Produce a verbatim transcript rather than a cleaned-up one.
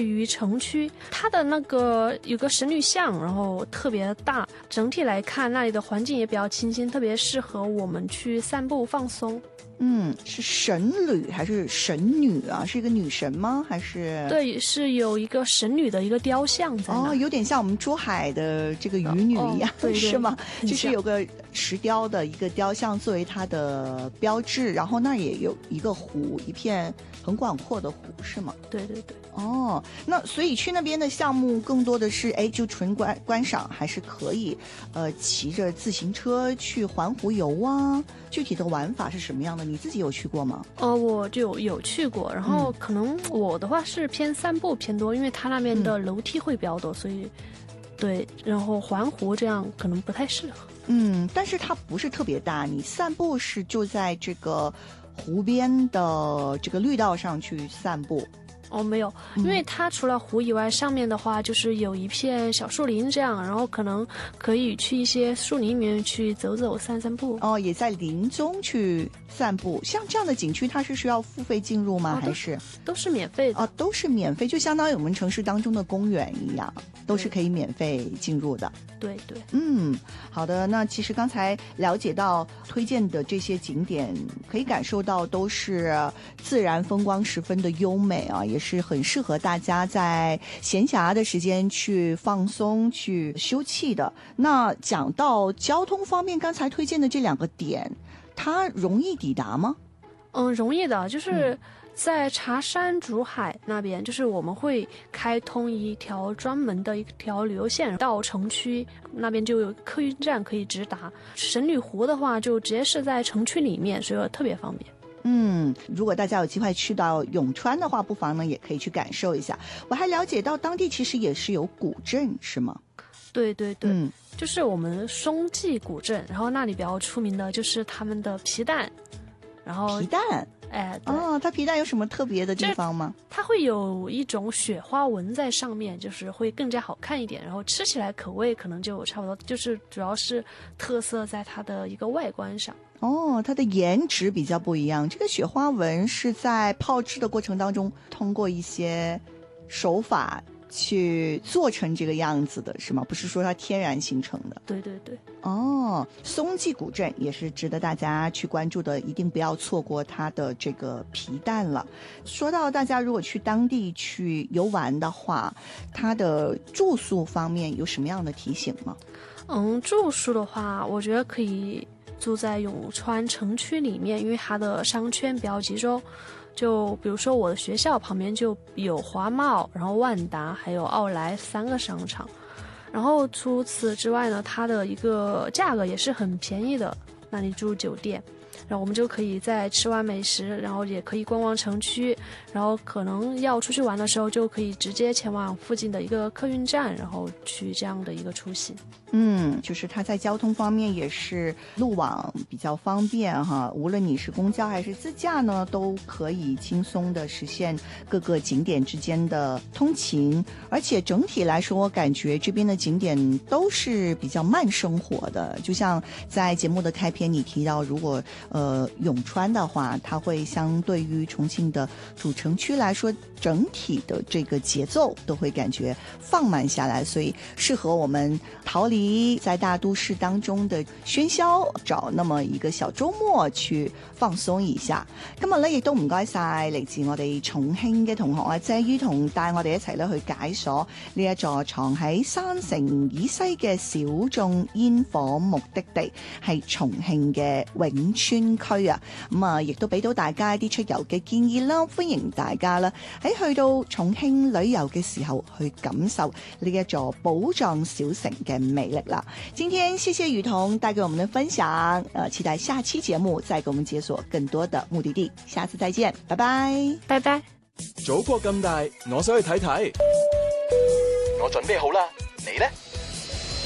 位于城区，它的那个有个神女像，然后特别大，整体来看那里的环境也比较清新，特别适合我们去散步放松。 嗯，是神女还是神女啊？是一个女神吗？还是？ 对，是有一个神女的一个雕像在那。 哦，有点像我们珠海的这个渔女一样，哦、 对对是吗？就是有个石雕的一个雕像作为它的标志，然后那也有一个湖，一片很广阔的湖，是吗？ 对对对。 哦，那所以去那边的项目更多的是，哎，就纯观观赏，还是可以，呃，骑着自行车去环湖游啊？具体的玩法是什么样的？你自己有去过吗？ 呃，我就有去过，然后可能我的话是偏散步偏多，因为它那边的楼梯会比较多，所以对，然后环湖这样可能不太适合。 嗯，但是它不是特别大，你散步是就在这个湖边的这个绿道上去散步。 哦，没有，因为它除了湖以外，上面的话就是有一片小树林这样，然后可能可以去一些树林里面去走走散散步。 哦，也在林中去散步。像这样的景区，它是需要付费进入吗？哦、还是都是免费的？ 哦，都是免费，就相当于我们城市当中的公园一样，都是可以免费进入的。 对对， 嗯，好的。那其实刚才了解到推荐的这些景点，可以感受到都是自然风光十分的优美啊，也是很适合大家在闲暇的时间去放松、去休憩的。那讲到交通方面，刚才推荐的这两个点，它容易抵达吗？ 嗯，容易的，就是在茶山竹海那边，就是我们会开通一条专门的一条旅游线到城区那边，就有客运站可以直达。神女湖的话，就直接是在城区里面，所以特别方便。 嗯，如果大家有机会去到永川的话，不妨呢也可以去感受一下。我还了解到当地其实也是有古镇，是吗？ 对对对， 嗯， 就是我们松记古镇，然后那里比较出名的就是他们的皮蛋，然后皮蛋， 哎，对哦，它皮蛋有什么特别的地方吗？ 它会有一种雪花纹在上面，就是会更加好看一点，然后吃起来口味可能就差不多，就是主要是特色在它的一个外观上。 哦，它的颜值比较不一样。这个雪花纹是在泡制的过程当中，通过一些手法去做成这个样子的，是吗？不是说它天然形成的。 对对对。 哦，松记古镇也是值得大家去关注的，一定不要错过它的这个皮蛋了。说到大家如果去当地去游玩的话，它的住宿方面有什么样的提醒吗？ 嗯，住宿的话，我觉得可以住在永川城区里面，因为它的商圈比较集中。就比如说我的学校旁边就有华贸，然后万达还有奥莱三个商场。然后除此之外呢，它的一个价格也是很便宜的，那里住酒店，然后我们就可以在吃完美食，然后也可以逛逛城区，然后可能要出去玩的时候就可以直接前往附近的一个客运站，然后去这样的一个出行。 嗯，就是它在交通方面也是路网比较方便哈，无论你是公交还是自驾呢，都可以轻松的实现各个景点之间的通勤。而且整体来说，我感觉这边的景点都是比较慢生活的。就像在节目的开篇你提到，如果呃永川的话，它会相对于重庆的主城区来说，整体的这个节奏都会感觉放慢下来，所以适合我们逃离在大都市当中的喧囂，找那麼一個小周末去放鬆一下。今日咧亦都唔該晒嚟自我哋重慶嘅同學啊，謝于彤帶我哋一齊咧去解鎖呢一座藏喺山城以西嘅小眾煙火目的地，係重慶嘅永川區啊。咁啊，亦都俾到大家一啲出遊嘅建議啦，歡迎大家啦喺去到重慶旅遊嘅時候去感受呢一座寶藏小城嘅美力啦。今天謝謝雨桐帶給我們的分享，呃，期待下期節目再給我們解鎖更多的目的地。下次再見，拜拜， 拜拜。 祖國咁大，我想去睇睇。我準備好啦，你呢？